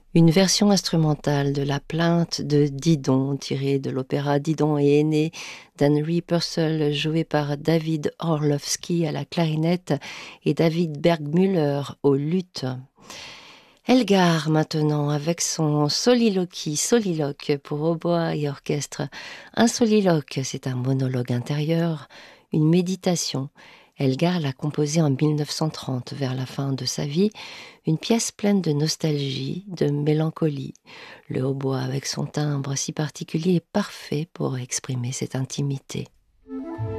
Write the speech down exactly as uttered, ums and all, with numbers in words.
Une version instrumentale de la plainte de Didon, tirée de l'opéra Didon et Aîné d'Henry Purcell, joué par David Orlowski à la clarinette et David Bergmüller au luth. Elgar maintenant, avec son soliloquie, soliloque pour hautbois et orchestre. Un soliloque, c'est un monologue intérieur, une méditation. Elgar l'a composé en mille neuf cent trente, vers la fin de sa vie, une pièce pleine de nostalgie, de mélancolie. Le hautbois, avec son timbre si particulier, est parfait pour exprimer cette intimité.